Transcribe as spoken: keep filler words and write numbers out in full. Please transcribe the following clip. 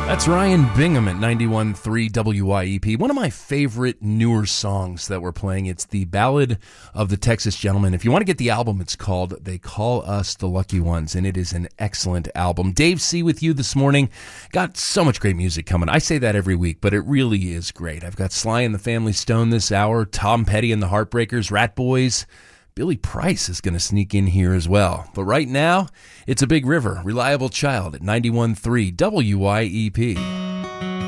That's Ryan Bingham at ninety-one point three W Y E P. One of my favorite newer songs that we're playing. It's the Ballad of the Texas Gentleman. If you want to get the album, it's called They Call Us the Lucky Ones, and it is an excellent album. Dave C. with you this morning. Got so much great music coming. I say that every week, but it really is great. I've got Sly and the Family Stone this hour, Tom Petty and the Heartbreakers, Rat Boys. Billy Price is going to sneak in here as well. But right now, it's a Big River, Reliable Child at ninety-one point three W Y E P.